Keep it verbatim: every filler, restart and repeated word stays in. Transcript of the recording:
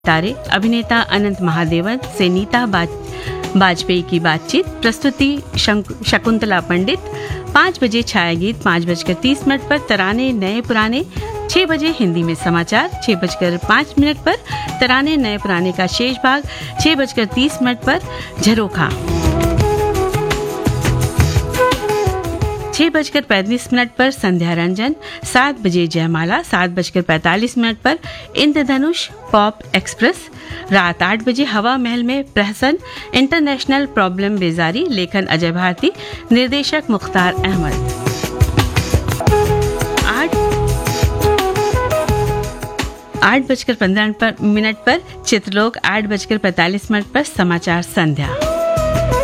तारे अभिनेता अनंत महादेवन से नीता वाजपेयी की बातचीत। प्रस्तुति शकुंतला पंडित। पाँच बजे छाया गीत पाँच बजकर तीस मिनट पर तराने नए पुराने। छः बजे हिंदी में समाचार। छः बजकर पाँच मिनट पर तराने नए पुराने का शेष भाग। छः बजकर तीस मिनट पर झरोखा। छः बजकर पैंतीस मिनट पर संध्या रंजन। सात बजे जयमाला। सात बजकर पैंतालीस मिनट पर इंद्रधनुष पॉप एक्सप्रेस। रात आठ बजे हवा महल में प्रहसन इंटरनेशनल प्रॉब्लम बेजारी। लेखन अजय भारती। निर्देशक मुख्तार अहमद। आठ आठ बजकर पंद्रह मिनट पर चित्रलोक। आठ बजकर पैंतालीस मिनट पर समाचार संध्या।